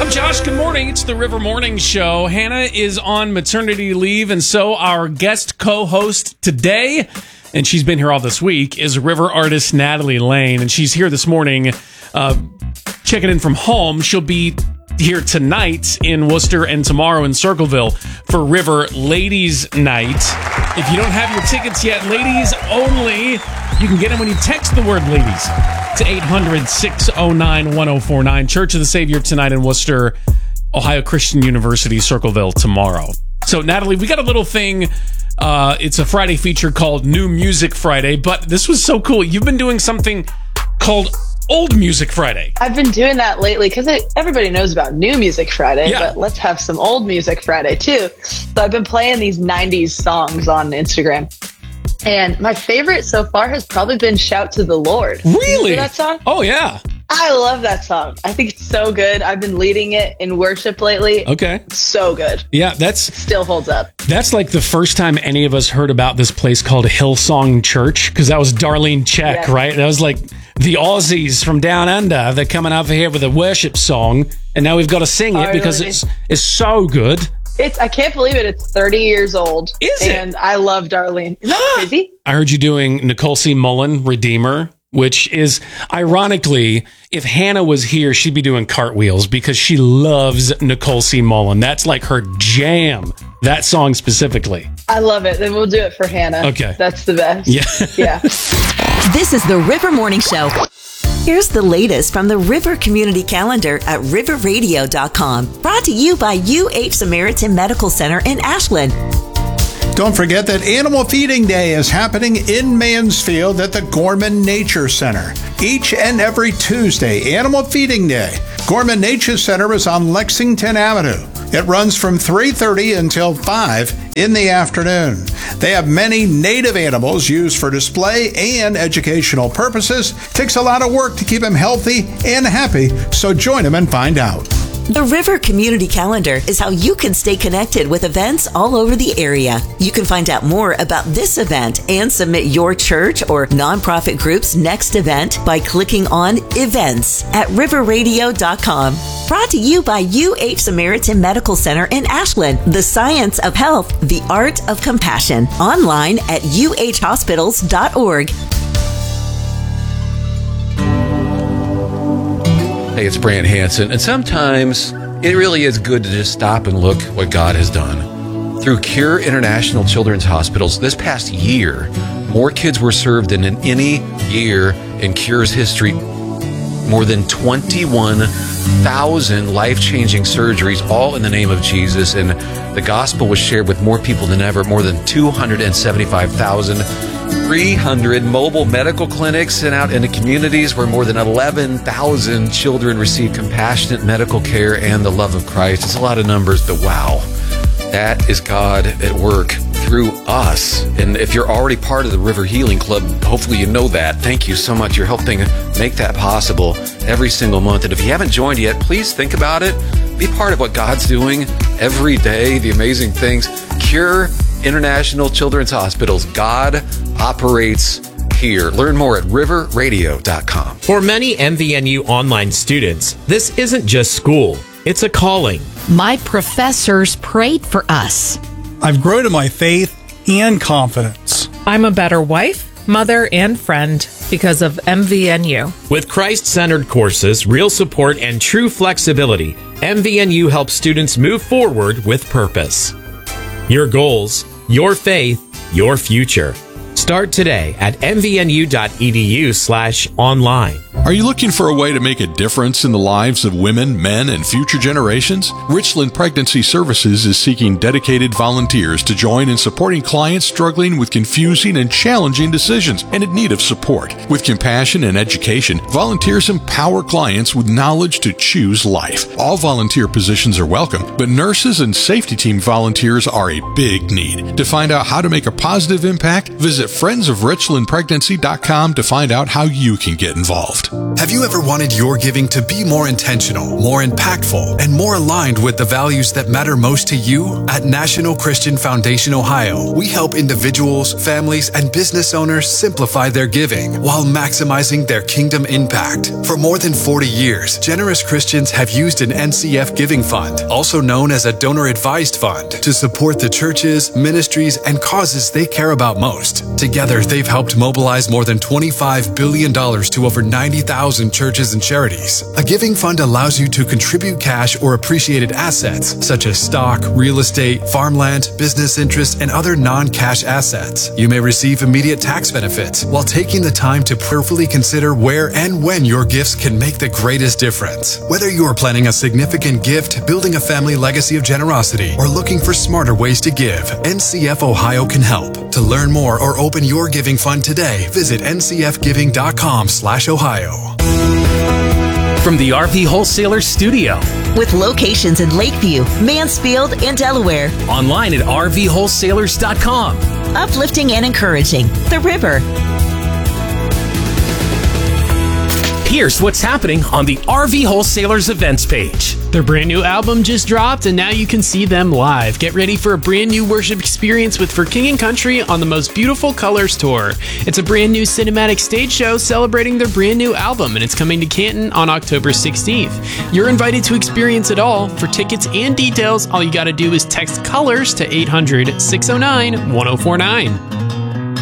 I'm Josh. Good morning. It's the River Morning Show. Hannah is on maternity leave, and so our guest co-host today, and she's been here all this week, is river artist Natalie Lane, and she's here this morning checking in from home. She'll be here tonight in Worcester and tomorrow in Circleville for River Ladies Night. If you don't have your tickets yet, ladies only, you can get them when you text the word ladies to 800-609-1049. Church of the Savior tonight in Worcester, Ohio Christian University, Circleville tomorrow. So, Natalie, we got a little thing. It's a Friday feature called New Music Friday, but this was so cool. You've been doing something called Old Music Friday. I've been doing that lately because everybody knows about New Music Friday, but let's have some Old Music Friday too. So I've been playing these 90s songs on Instagram. And my favorite so far has probably been Shout to the Lord. Really? You know that song? Oh, yeah. I love that song. I think it's so good. I've been leading it in worship lately. Okay. So good. Yeah, still holds up. That's like the first time any of us heard about this place called Hillsong Church, because that was Darlene Zschech, right? That was like the Aussies from down under. They're coming over here with a worship song, and now we've got to sing it because it's so good. I can't believe it. It's 30 years old. Is it? And I love Darlene. Isn't that crazy? I heard you doing Nicole C. Mullen, Redeemer, which is, ironically, if Hannah was here, she'd be doing cartwheels because she loves Nicole C. Mullen. That's like her jam, that song specifically. I love it. Then we'll do it for Hannah. Okay. That's the best. Yeah. This is the River Morning Show. Here's the latest from the River Community Calendar at riverradio.com. Brought to you by UH Samaritan Medical Center in Ashland. Don't forget that Animal Feeding Day is happening in Mansfield at the Gorman Nature Center. Each and every Tuesday, Animal Feeding Day. Gorman Nature Center is on Lexington Avenue. It runs from 3:30 until 5 in the afternoon. They have many native animals used for display and educational purposes. Takes a lot of work to keep them healthy and happy, so join them and find out. The River Community Calendar is how you can stay connected with events all over the area. You can find out more about this event and submit your church or nonprofit group's next event by clicking on Events at riverradio.com. Brought to you by UH Samaritan Medical Center in Ashland. The science of health, the art of compassion. Online at uhhospitals.org. Hey, it's Brant Hansen, and sometimes it really is good to just stop and look what God has done. Through Cure International Children's Hospitals, this past year, more kids were served than in any year in Cure's history. More than 21,000 life-changing surgeries, all in the name of Jesus, and the gospel was shared with more people than ever, more than 275,300 mobile medical clinics sent out into communities where more than 11,000 children receive compassionate medical care and the love of Christ. It's a lot of numbers, but wow, that is God at work through us. And if you're already part of the River Healing Club, hopefully you know that. Thank you so much. You're helping make that possible every single month. And if you haven't joined yet, please think about it. Be part of what God's doing every day, the amazing things. Cure International Children's Hospitals. God operates here. Learn more at riverradio.com. For many MVNU online students, this isn't just school. It's a calling. My professors prayed for us. I've grown in my faith and confidence. I'm a better wife, mother, and friend because of MVNU. With Christ-centered courses, real support, and true flexibility, MVNU helps students move forward with purpose. Your goals, your faith, your future. Start today at mvnu.edu/online. Are you looking for a way to make a difference in the lives of women, men, and future generations? Richland Pregnancy Services is seeking dedicated volunteers to join in supporting clients struggling with confusing and challenging decisions and in need of support. With compassion and education, volunteers empower clients with knowledge to choose life. All volunteer positions are welcome, but nurses and safety team volunteers are a big need. To find out how to make a positive impact, visit friendsofrichlandpregnancy.com to find out how you can get involved. Have you ever wanted your giving to be more intentional, more impactful, and more aligned with the values that matter most to you? At National Christian Foundation Ohio, we help individuals, families, and business owners simplify their giving while maximizing their kingdom impact. For more than 40 years, generous Christians have used an NCF giving fund, also known as a donor-advised fund, to support the churches, ministries, and causes they care about most. Together, they've helped mobilize more than $25 billion to over 90,000 churches and charities. A giving fund allows you to contribute cash or appreciated assets, such as stock, real estate, farmland, business interests, and other non-cash assets. You may receive immediate tax benefits while taking the time to prayerfully consider where and when your gifts can make the greatest difference. Whether you are planning a significant gift, building a family legacy of generosity, or looking for smarter ways to give, NCF Ohio can help. To learn more or open your giving fund today, visit ncfgiving.com/Ohio. From the RV Wholesaler Studio. With locations in Lakeview, Mansfield, and Delaware. Online at rvwholesalers.com. Uplifting and encouraging the river. Here's what's happening on the RV Wholesalers events page. Their brand new album just dropped, and now you can see them live. Get ready for a brand new worship experience with For King and Country on the Most Beautiful Colors Tour. It's a brand new cinematic stage show celebrating their brand new album, and it's coming to Canton on October 16th. You're invited to experience it all. For tickets and details, all you got to do is text COLORS to 800-609-1049.